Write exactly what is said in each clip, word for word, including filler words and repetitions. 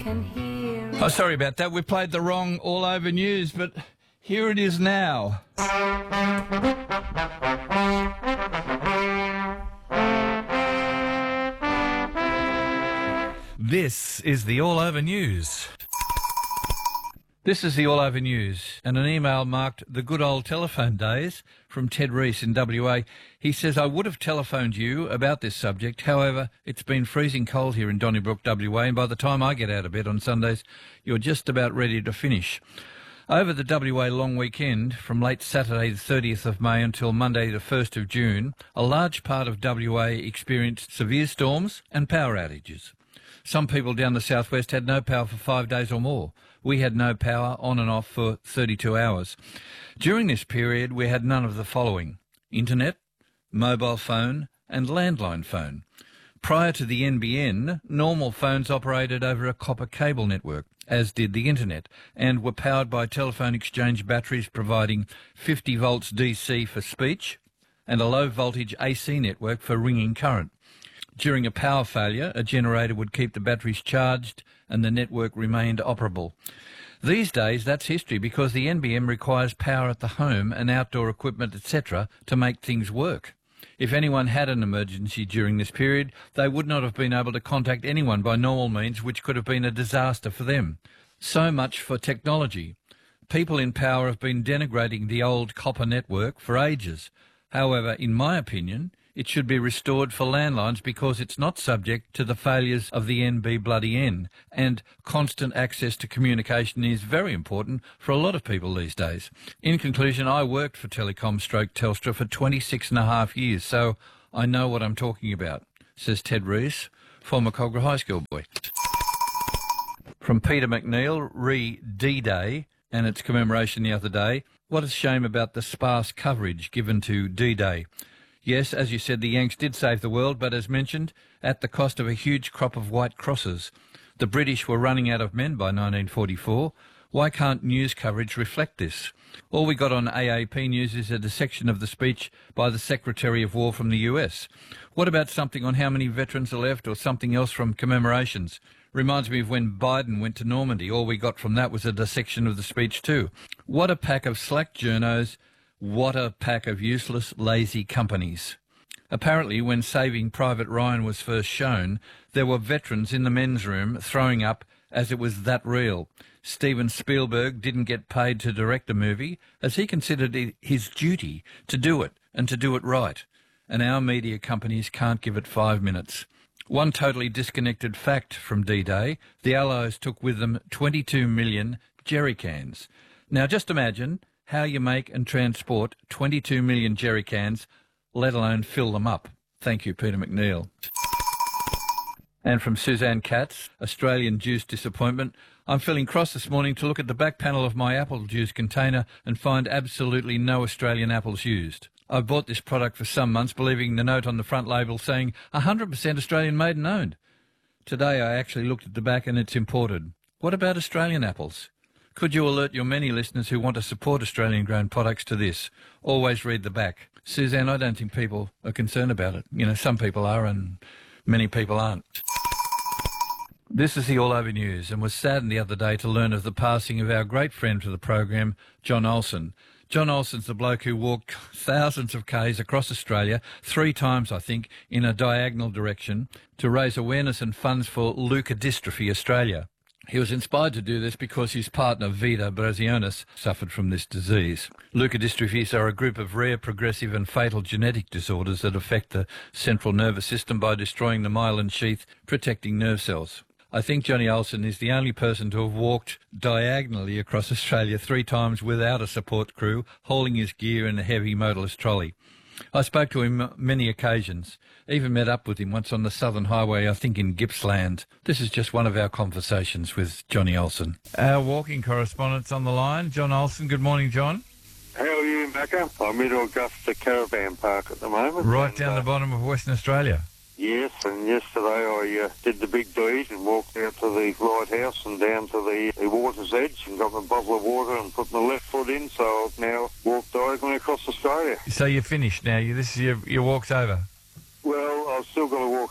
can hear. Oh, sorry about that. We played the wrong All Over News, but here it is now. This is the All Over News. This is the All Over News, and an email marked the good old telephone days from Ted Rees in W A. He says, I would have telephoned you about this subject. However, it's been freezing cold here in Donnybrook, W A, and by the time I get out of bed on Sundays, you're just about ready to finish. Over the W A long weekend, from late Saturday the thirtieth of May until Monday the first of June, a large part of W A experienced severe storms and power outages. Some people down the southwest had no power for five days or more. We had no power on and off for thirty-two hours. During this period, we had none of the following: internet, mobile phone and landline phone. Prior to the N B N, normal phones operated over a copper cable network, as did the internet, and were powered by telephone exchange batteries providing fifty volts D C for speech and a low voltage A C network for ringing current. During a power failure, a generator would keep the batteries charged and the network remained operable. These days, that's history because the N B M requires power at the home and outdoor equipment, et cetera, to make things work. If anyone had an emergency during this period, they would not have been able to contact anyone by normal means, which could have been a disaster for them. So much for technology. People in power have been denigrating the old copper network for ages. However, in my opinion, it should be restored for landlines because it's not subject to the failures of the N B bloody N, and constant access to communication is very important for a lot of people these days. In conclusion, I worked for Telecom stroke Telstra for twenty-six and a half years, so I know what I'm talking about, says Ted Rees, former Cogra High School boy. From Peter McNeil, re D-Day and its commemoration the other day. What a shame about the sparse coverage given to D-Day. Yes, as you said, the Yanks did save the world, but as mentioned, at the cost of a huge crop of white crosses. The British were running out of men by nineteen forty-four. Why can't news coverage reflect this? All we got on A A P News is a dissection of the speech by the Secretary of War from the U S. What about something on how many veterans are left or something else from commemorations? Reminds me of when Biden went to Normandy. All we got from that was a dissection of the speech too. What a pack of slack journos. What a pack of useless, lazy companies. Apparently, when Saving Private Ryan was first shown, there were veterans in the men's room throwing up as it was that real. Steven Spielberg didn't get paid to direct a movie as he considered it his duty to do it and to do it right. And our media companies can't give it five minutes. One totally disconnected fact from D-Day, the Allies took with them twenty-two million jerry cans. Now just imagine how you make and transport twenty-two million jerry cans, let alone fill them up. Thank you, Peter McNeil. And from Suzanne Katz, Australian juice disappointment. I'm feeling cross this morning to look at the back panel of my apple juice container and find absolutely no Australian apples used. I've bought this product for some months, believing the note on the front label saying one hundred percent Australian made and owned. Today I actually looked at the back and it's imported. What about Australian apples? Could you alert your many listeners who want to support Australian-grown products to this? Always read the back. Suzanne, I don't think people are concerned about it. You know, some people are and many people aren't. This is the All Over News, and was saddened the other day to learn of the passing of our great friend to the program, John Olsen. John Olsen's the bloke who walked thousands of k's across Australia, three times, I think, in a diagonal direction, to raise awareness and funds for Leukodystrophy Australia. He was inspired to do this because his partner, Vida Brazionis, suffered from this disease. Leukodystrophies are a group of rare, progressive and fatal genetic disorders that affect the central nervous system by destroying the myelin sheath, protecting nerve cells. I think Johnny Olsen is the only person to have walked diagonally across Australia three times without a support crew, hauling his gear in a heavy motorless trolley. I spoke to him many occasions, even met up with him once on the Southern Highway, I think in Gippsland. This is just one of our conversations with Johnny Olsen. Our walking correspondent's on the line, John Olsen. Good morning, John. How are you, Macca? I'm at Augusta Caravan Park at the moment. Right and, down uh, the bottom of Western Australia. Yes, and yesterday I uh, did the big deed and walked out to the lighthouse and down to the, the water's edge and got my bottle of water and put my left foot in, so I've now walked diagonally across Australia. So you're finished now? You, this is your, your walk's over? Well, I've still got to walk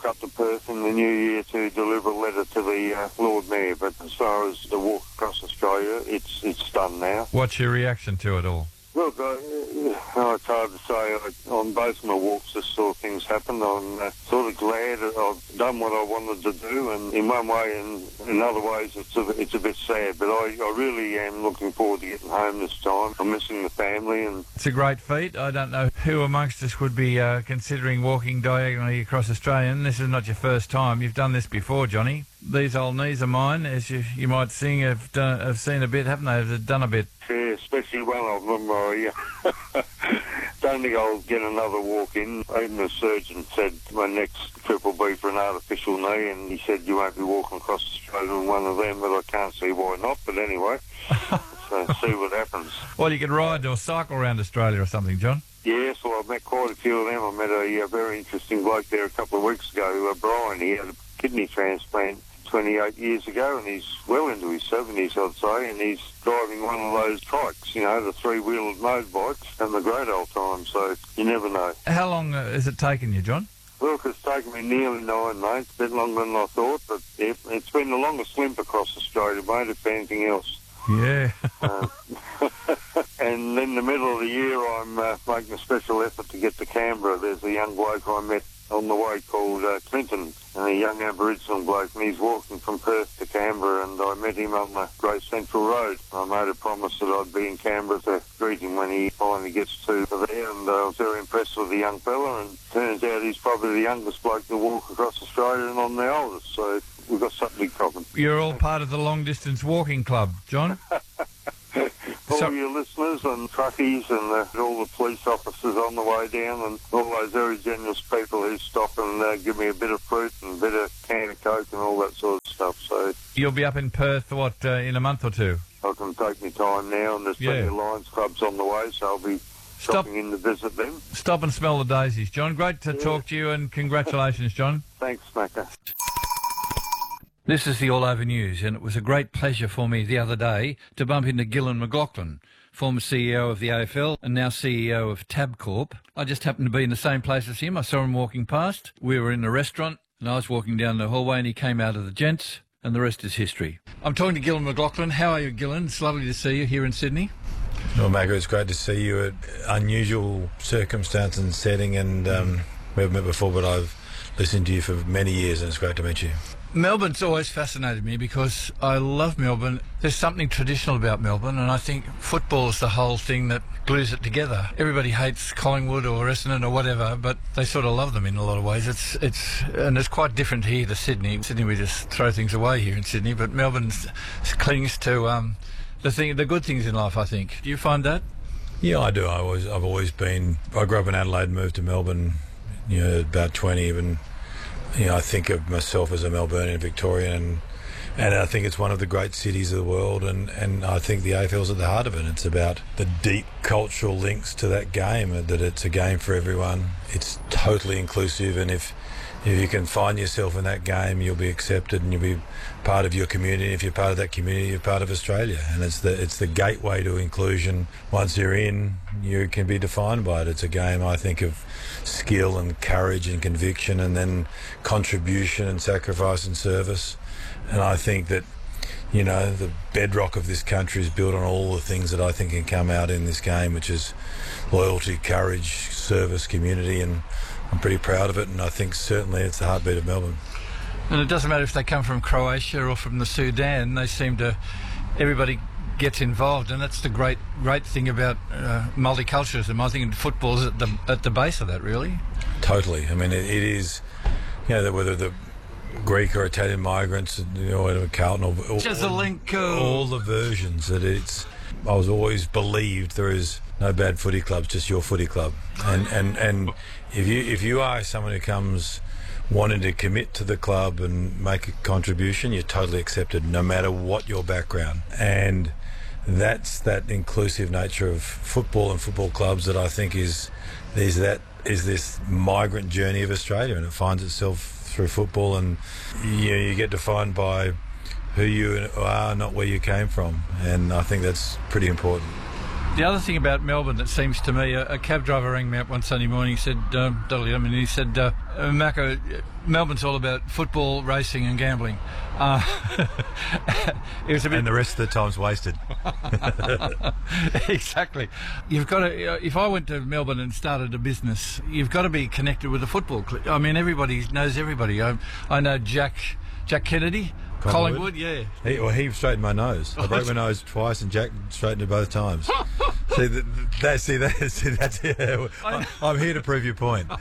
up to Perth in the new year to deliver a letter to the uh, Lord Mayor. But as far as the walk across Australia, it's it's done now. What's your reaction to it all? Look, I, uh, it's hard to say. I, on both my walks, this sort of things happened. I'm uh, sort of glad I've done what I wanted to do, and in one way and in other ways, it's a, it's a bit sad. But I, I really am looking forward to getting home this time. I'm missing the family. And it's a great feat. I don't know who amongst us would be uh, considering walking diagonally across Australia. And this is not your first time. You've done this before, Johnny. These old knees of mine, as you, you might sing, have, done, have seen a bit, haven't they? Have done a bit. Yeah, especially one of them. I uh, don't think I'll get another walk in. Even the surgeon said my next trip will be for an artificial knee, and he said you won't be walking across Australia in one of them, but I can't see why not. But anyway, let's uh, see what happens. Well, you could ride or cycle around Australia or something, John. Yes, well, I've met quite a few of them. I met a, a very interesting bloke there a couple of weeks ago, uh, Brian. He had a kidney transplant twenty-eight years ago, and he's well into his seventies, I'd say, and he's driving one of those trikes, you know, the three-wheeled motorbikes, and the great old time, so you never know. How long uh, has it taken you, John? Look, it's taken me nearly nine months, a bit longer than I thought, but it, it's been the longest limp across Australia, mate, if anything else. Yeah. uh, and in the middle of the year, I'm uh, making a special effort to get to Canberra. There's a young bloke I met on the way called uh, Clinton, and a young Aboriginal bloke, and he's walking from Perth to Canberra, and I met him on the Great Central Road. I made a promise that I'd be in Canberra to greet him when he finally gets to there, and uh, I was very impressed with the young fella, and turns out he's probably the youngest bloke to walk across Australia and I'm the oldest, so we've got something in common. You're all part of the long-distance walking club, John? All So- your listeners and truckies and uh, all the police officers on the way down, and all those very generous people who stop and uh, give me a bit of fruit and a bit of can of Coke and all that sort of stuff. So You'll be up in Perth, what, uh, in a month or two? I can take my time now, and there's plenty Yeah. of Lions clubs on the way, so I'll be Stop. stopping in to visit them. Stop and smell the daisies, John. Great to Yeah. talk to you, and congratulations, John. Thanks, Smacker. This is the All Over News, and it was a great pleasure for me the other day to bump into Gillan McLachlan, former C E O of the A F L and now C E O of Tabcorp. I just happened to be in the same place as him. I saw him walking past. We were in a restaurant, and I was walking down the hallway, and he came out of the gents, and the rest is history. I'm talking to Gillan McLachlan. How are you, Gillan? It's lovely to see you here in Sydney. Well, Maggie, it's great to see you at unusual circumstance and setting, and um, we haven't met before, but I've listened to you for many years, and it's great to meet you. Melbourne's always fascinated me because I love Melbourne. There's something traditional about Melbourne, and I think football is the whole thing that glues it together. Everybody hates Collingwood or Essendon or whatever, but they sort of love them in a lot of ways. It's it's and it's quite different here to Sydney. Sydney, we just throw things away here in Sydney, but Melbourne clings to um, the thing, the good things in life, I think. Do you find that? Yeah, I do. I always, I've always been. I grew up in Adelaide, moved to Melbourne, you know, about twenty even. You know, I think of myself as a Melburnian Victorian, and, and I think it's one of the great cities of the world, and, and I think the A F L's at the heart of it. It's about the deep cultural links to that game, that it's a game for everyone. It's totally inclusive, and if if you can find yourself in that game, you'll be accepted and you'll be part of your community. If you're part of that community, you're part of Australia, and it's the it's the gateway to inclusion. Once you're in, you can be defined by it. It's a game, I think, of skill and courage and conviction, and then contribution and sacrifice and service. And I think that, you know, the bedrock of this country is built on all the things that I think can come out in this game, which is loyalty, courage, service, community, and I'm pretty proud of it, and I think certainly it's the heartbeat of Melbourne. And it doesn't matter if they come from Croatia or from the Sudan, they seem to, everybody gets involved, and that's the great great thing about uh, multiculturalism. I think football's at the at the base of that, really. Totally. I mean, it, it is, you know, whether the Greek or Italian migrants, you know, whatever, Carlton, or, or Jezelenko. all the versions that it's. I was always believed there is no bad footy clubs, just your footy club, and and and if you if you are someone who comes wanting to commit to the club and make a contribution, you're totally accepted, no matter what your background. And that's that inclusive nature of football and football clubs that I think is is that is this migrant journey of Australia, and it finds itself through football, and you know, you get defined by who you are, not where you came from, and I think that's pretty important. The other thing about Melbourne that seems to me, a, a cab driver rang me up one Sunday morning. He said, um, and he said, uh, Mako, Melbourne's all about football, racing and gambling. Uh, it was a bit... And the rest of the time's wasted. Exactly. You've got to, if I went to Melbourne and started a business, you've got to be connected with the football club. I mean, everybody knows everybody. I, I know Jack Jack Kennedy. Collingwood, yeah. He, well, he straightened my nose. I broke my nose twice, and Jack straightened it both times. see, that, that, see, that, see, that's yeah, I, I'm here to prove your point.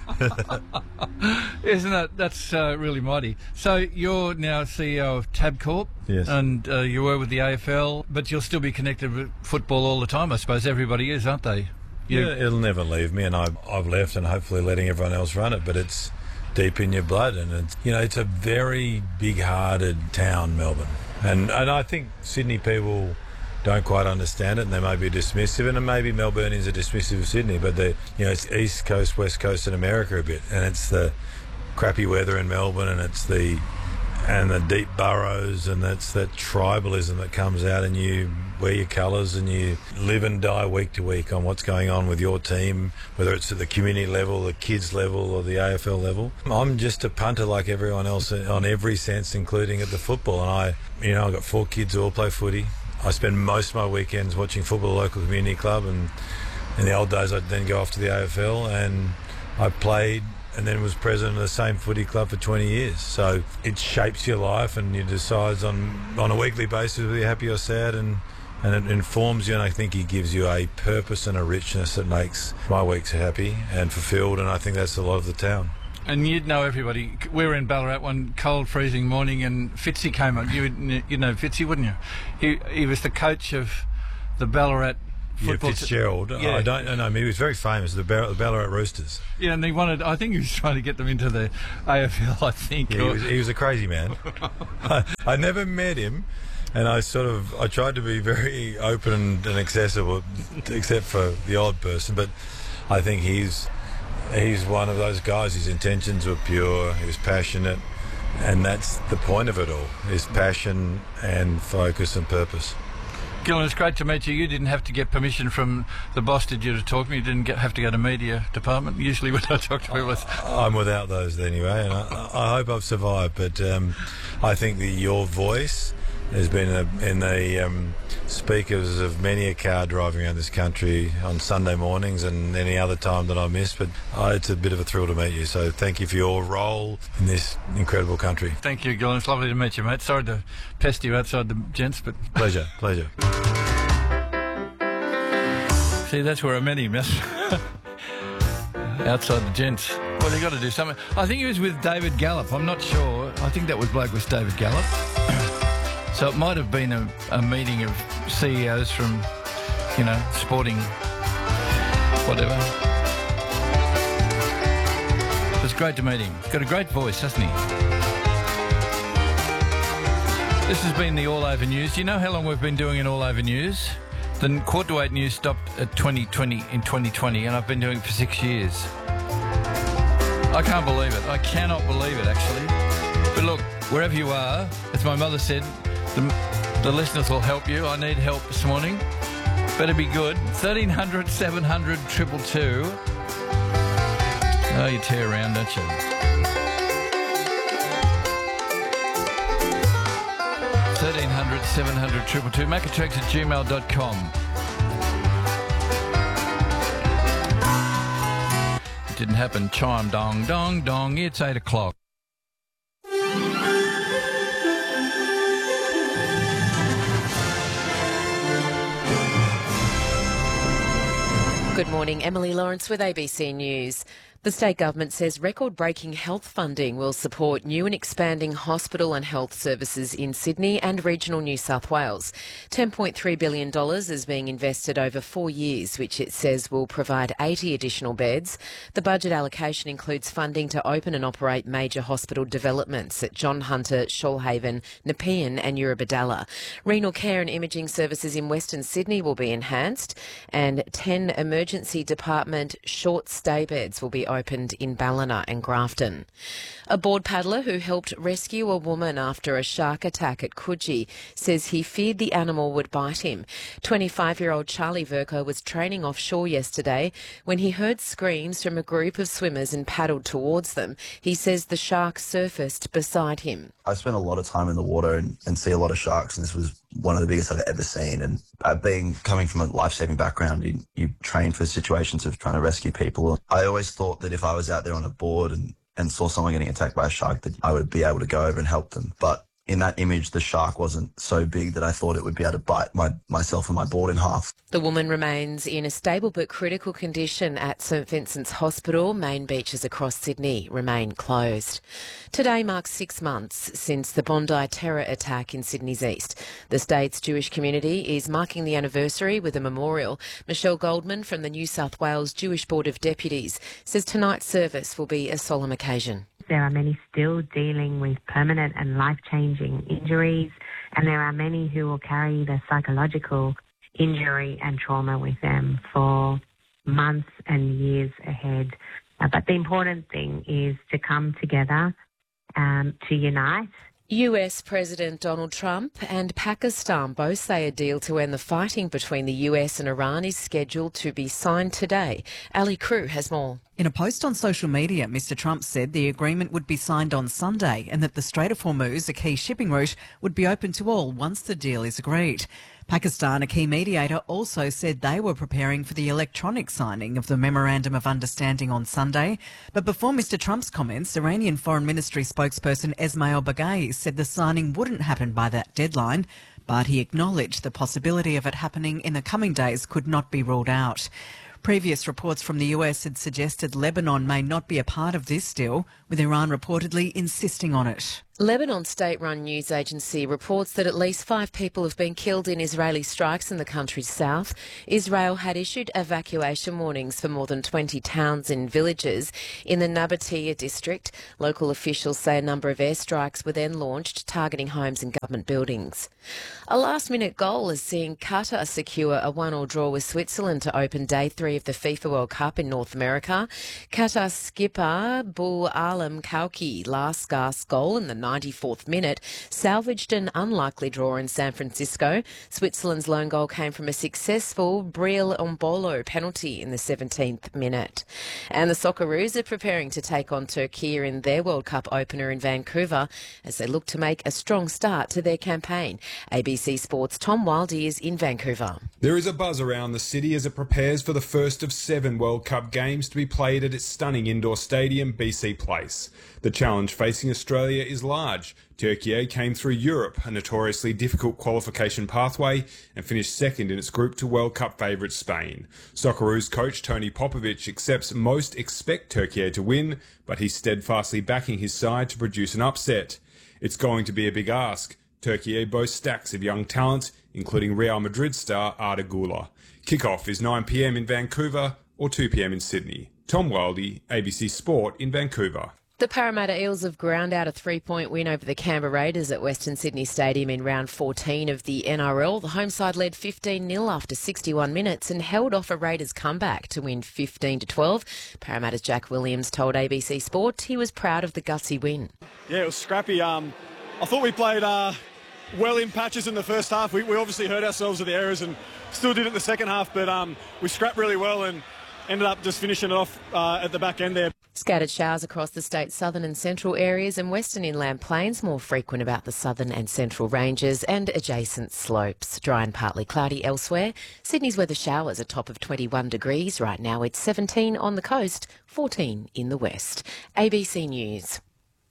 Isn't that that's uh, really mighty? So you're now C E O of Tabcorp, yes, and uh, you were with the A F L, but you'll still be connected with football all the time, I suppose. Everybody is, aren't they? You... Yeah, it'll never leave me, and I've, I've left, and hopefully letting everyone else run it. But it's deep in your blood, and it's, you know, it's a very big-hearted town, Melbourne, and and I think Sydney people don't quite understand it, and they may be dismissive, and maybe Melburnians are dismissive of Sydney, but they, you know, it's East Coast, West Coast, and America a bit, and it's the crappy weather in Melbourne, and it's the and the deep boroughs, and that's that tribalism that comes out, and you wear your colours and you live and die week to week on what's going on with your team, whether it's at the community level, the kids level, or the A F L level. I'm just a punter like everyone else on every sense, including at the football. And I, you know, I've got four kids who all play footy. I spend most of my weekends watching football at the local community club, and in the old days I'd then go off to the A F L, and I played and then was president of the same footy club for twenty years. So it shapes your life, and you decide on, on a weekly basis whether you're happy or sad, and and it informs you, and I think it gives you a purpose and a richness that makes my weeks happy and fulfilled, and I think that's a lot of the town. And you'd know everybody. We were in Ballarat one cold, freezing morning, and Fitzy came up. You you know Fitzy, wouldn't you? He he was the coach of the Ballarat football. Yeah, Fitzgerald. T- yeah. I don't know. I mean, he was very famous, the, Bar- the Ballarat Roosters. Yeah, and he wanted. I think he was trying to get them into the A F L. I think. Yeah, he, was, he was a crazy man. I, I never met him. And I sort of, I tried to be very open and, and accessible, except for the odd person. But I think he's he's one of those guys. His intentions were pure. He was passionate, and that's the point of it all: is passion and focus and purpose. Gillan, it's great to meet you. You didn't have to get permission from the boss, did you, to talk to me? You didn't get, have to go to media department. Usually when I talk to people, it's... I'm without those anyway, and I, I hope I've survived. But um, I think that your voice has been a, in the um, speakers of many a car driving around this country on Sunday mornings and any other time that I miss. But uh, it's a bit of a thrill to meet you. So thank you for your role in this incredible country. Thank you, Gillan. It's lovely to meet you, mate. Sorry to pest you outside the gents, but... Pleasure, pleasure. See, that's where I met him, yes. Outside the gents. Well, you got to do something. I think he was with David Gallup. I'm not sure. I think that was bloke was David Gallup. So it might have been a, a meeting of C E Os from, you know, sporting, whatever. It's great to meet him. He's got a great voice, hasn't he? This has been the All Over News. Do you know how long we've been doing an All Over News? The Quarter to Eight News stopped at twenty twenty in twenty twenty, and I've been doing it for six years. I can't believe it. I cannot believe it, actually. But look, wherever you are, as my mother said, the, the listeners will help you. I need help this morning. Better be good. thirteen hundred, seven hundred, two two two. Oh, you tear around, don't you? thirteen hundred, seven hundred, two two two. Macatrax at gmail dot com. It didn't happen. Chime, dong, dong, dong. It's eight o'clock. Good morning, Emily Lawrence with A B C News. The state government says record-breaking health funding will support new and expanding hospital and health services in Sydney and regional New South Wales. ten point three billion dollars is being invested over four years, which it says will provide eighty additional beds. The budget allocation includes funding to open and operate major hospital developments at John Hunter, Shoalhaven, Nepean and Eurobodalla. Renal care and imaging services in Western Sydney will be enhanced, and ten emergency department short stay beds will be opened in Ballina and Grafton. A board paddler who helped rescue a woman after a shark attack at Coogee says he feared the animal would bite him. twenty-five-year-old Charlie Verco was training offshore yesterday when he heard screams from a group of swimmers and paddled towards them. He says the shark surfaced beside him. I spent a lot of time in the water and, and see a lot of sharks, and this was one of the biggest I've ever seen. And uh, being coming from a life-saving background, you, you train for situations of trying to rescue people. I always thought that if I was out there on a board and, and saw someone getting attacked by a shark, that I would be able to go over and help them. But in that image, the shark wasn't so big that I thought it would be able to bite my, myself and my board in half. The woman remains in a stable but critical condition at St Vincent's Hospital. Main beaches across Sydney remain closed. Today marks six months since the Bondi terror attack in Sydney's east. The state's Jewish community is marking the anniversary with a memorial. Michelle Goldman from the New South Wales Jewish Board of Deputies says tonight's service will be a solemn occasion. There are many still dealing with permanent and life-changing injuries, and there are many who will carry the psychological injury and trauma with them for months and years ahead. Uh, but the important thing is to come together, um, to unite. U S President Donald Trump and Pakistan both say a deal to end the fighting between the U S and Iran is scheduled to be signed today. Ali Crew has more. In a post on social media, Mr Trump said the agreement would be signed on Sunday and that the Strait of Hormuz, a key shipping route, would be open to all once the deal is agreed. Pakistan, a key mediator, also said they were preparing for the electronic signing of the Memorandum of Understanding on Sunday. But before Mr Trump's comments, Iranian Foreign Ministry spokesperson Esmail Baghaei said the signing wouldn't happen by that deadline, but he acknowledged the possibility of it happening in the coming days could not be ruled out. Previous reports from the U S had suggested Lebanon may not be a part of this deal, with Iran reportedly insisting on it. Lebanon state-run news agency reports that at least five people have been killed in Israeli strikes in the country's south. Israel had issued evacuation warnings for more than twenty towns and villages in the Nabatea district. Local officials say a number of airstrikes were then launched, targeting homes and government buildings. A last-minute goal has seen Qatar secure a one-all draw with Switzerland to open day three of the FIFA World Cup in North America. Qatar skipper Bou Alam Kauki last gasp goal in the ninety-fourth minute salvaged an unlikely draw in San Francisco. Switzerland's lone goal came from a successful Briel Ombolo penalty in the seventeenth minute. And the Socceroos are preparing to take on Turkey in their World Cup opener in Vancouver as they look to make a strong start to their campaign. A B C Sports' Tom Wildey is in Vancouver. There is a buzz around the city as it prepares for the first of seven World Cup games to be played at its stunning indoor stadium, B C Place. The challenge facing Australia is large. Turkey came through Europe, a notoriously difficult qualification pathway, and finished second in its group to World Cup favourite Spain. Socceroos coach Tony Popovic accepts most expect Turkey to win, but he's steadfastly backing his side to produce an upset. It's going to be a big ask. Turkey boasts stacks of young talent, including Real Madrid star Arda Güler. Kickoff is nine p m in Vancouver or two p m in Sydney. Tom Wildey, A B C Sport in Vancouver. The Parramatta Eels have ground out a three-point win over the Canberra Raiders at Western Sydney Stadium in round fourteen of the N R L. The home side led fifteen nil after sixty-one minutes and held off a Raiders comeback to win fifteen to twelve. Parramatta's Jack Williams told A B C Sport he was proud of the gutsy win. Yeah, it was scrappy. Um, I thought we played uh, well in patches in the first half. We, we obviously hurt ourselves with the errors and still did it in the second half, but um, we scrapped really well and ended up just finishing it off uh, at the back end there. Scattered showers across the state's southern and central areas and western inland plains, more frequent about the southern and central ranges and adjacent slopes. Dry and partly cloudy elsewhere. Sydney's weather showers a top of twenty-one degrees. Right now it's seventeen on the coast, fourteen in the west. A B C News.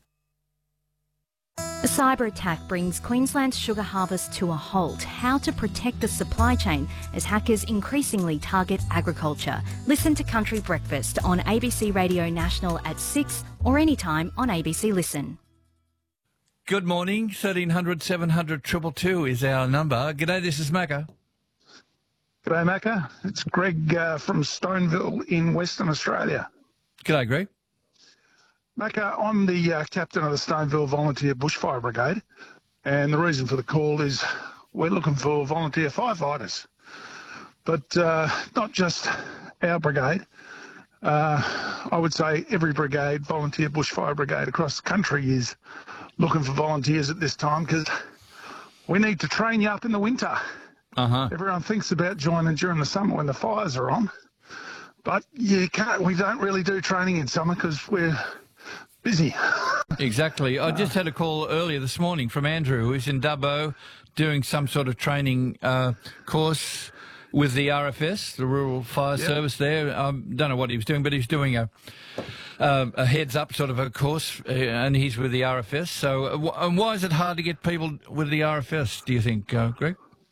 A cyber attack brings Queensland's sugar harvest to a halt. How to protect the supply chain as hackers increasingly target agriculture. Listen to Country Breakfast on A B C Radio National at six or anytime on A B C Listen. Good morning. thirteen hundred, seven hundred, two two two is our number. G'day, this is Macca. G'day, Macca. It's Greg uh, from Stoneville in Western Australia. G'day, Greg. Macca, I'm the uh, captain of the Stoneville Volunteer Bushfire Brigade, and the reason for the call is we're looking for volunteer firefighters. But uh, not just our brigade. uh, I would say every brigade, volunteer bushfire brigade across the country is looking for volunteers at this time because we need to train you up in the winter. Uh-huh. Everyone thinks about joining during the summer when the fires are on, but you can't. We don't really do training in summer because we're busy. Exactly. I just had a call earlier this morning from Andrew, who's in Dubbo doing some sort of training uh, course with the R F S, the Rural Fire Yep. Service there. I um, don't know what he was doing, but he's doing a uh, a heads-up sort of a course, uh, and he's with the R F S. So uh, w- and why is it hard to get people with the R F S, do you think, uh, Greg?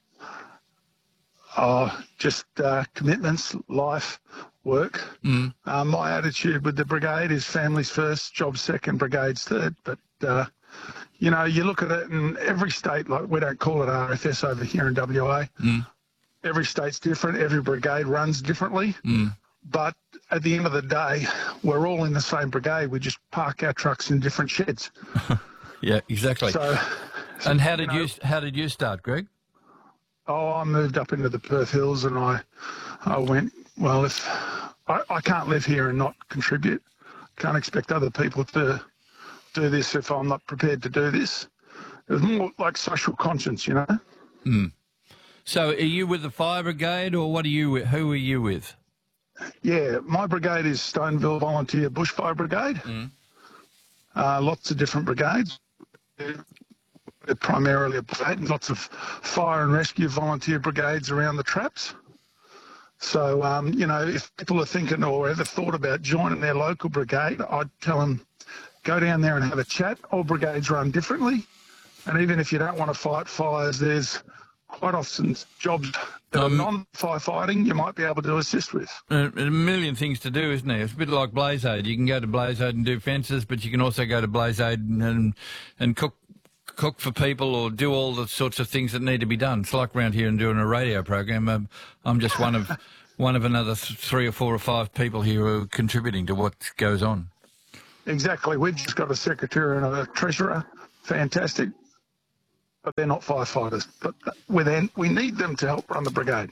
Oh, just uh, commitments, life, work. Mm. Uh, my attitude with the brigade is families first, jobs second, brigades third. But, uh, you know, you look at it in every state, like we don't call it R F S over here in W A. Mm. Every state's different. Every brigade runs differently. Mm. But at the end of the day, we're all in the same brigade. We just park our trucks in different sheds. Yeah, exactly. So, and how did you, know, you how did you start, Greg? Oh, I moved up into the Perth Hills and I, I went, well, if I, I can't live here and not contribute, can't expect other people to do this if I'm not prepared to do this. It was more like social conscience, you know. Mm. So are you with the fire brigade or what are you with? Who are you with? Yeah, my brigade is Stoneville Volunteer Bushfire Brigade. Mm. Uh, lots of different brigades. They're primarily a brigade, lots of fire and rescue volunteer brigades around the traps. So, um, you know, if people are thinking or ever thought about joining their local brigade, I'd tell them, go down there and have a chat. All brigades run differently. And even if you don't want to fight fires, there's quite often jobs that Um, are non-firefighting you might be able to assist with. A, a million things to do, isn't there? It's a bit like Blaze Aid. You can go to Blaze Aid and do fences, but you can also go to Blaze Aid and, and, and cook cook for people or do all the sorts of things that need to be done. It's like around here and doing a radio program. Um, I'm just one of one of another th- three or four or five people here who are contributing to what goes on. Exactly. We've just got a secretary and a treasurer. Fantastic. But they're not firefighters. But we then we need them to help run the brigade.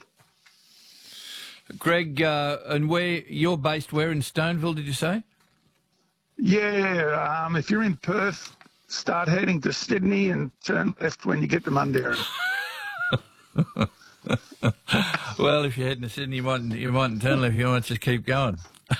Greg, uh, and where you're based, where in Stoneville, did you say? Yeah. Um, if you're in Perth, start heading to Sydney and turn left when you get to Mundaring. Well, if you're heading to Sydney, you mightn't, you mightn't turn left. You might just keep going.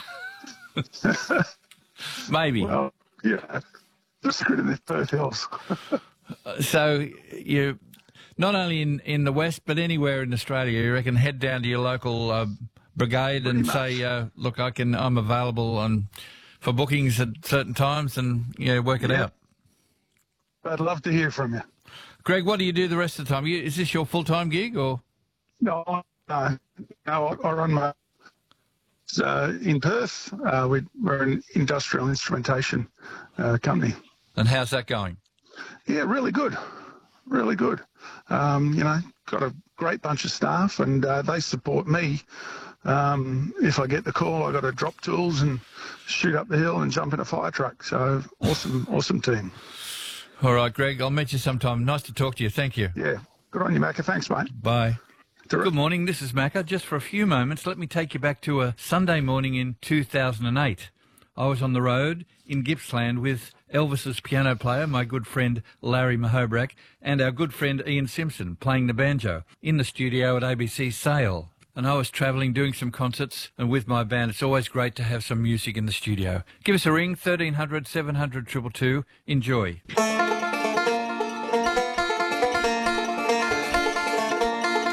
Maybe. Well, yeah. Just screwed in the Perth Hills. So you, not only in, in the West, but anywhere in Australia, you reckon head down to your local uh, brigade Pretty and much. say, uh, look, I can, I'm available on for bookings at certain times and, yeah, work it Yeah. out. I'd love to hear from you. Greg, what do you do the rest of the time? You, is this your full-time gig or? No, no, no I, I run my... Uh, in Perth, uh, we, we're an industrial instrumentation uh, company. And how's that going? Yeah, really good, really good. Um, you know, got a great bunch of staff and uh, they support me. Um, if I get the call, I got to drop tools and shoot up the hill and jump in a fire truck. So awesome, awesome team. All right, Greg, I'll meet you sometime. Nice to talk to you. Thank you. Yeah, good on you, Macca. Thanks, mate. Bye. Terrific. Good morning, this is Macca. Just for a few moments, let me take you back to a Sunday morning in two thousand eight. I was on the road in Gippsland with Elvis's piano player, my good friend Larry Mahobrak, and our good friend Ian Simpson playing the banjo in the studio at A B C Sale. And I was travelling, doing some concerts, and with my band, it's always great to have some music in the studio. Give us a ring, thirteen hundred, seven hundred, two two two. Enjoy.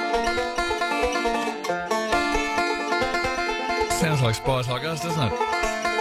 Sounds like Spies Like Us, doesn't it?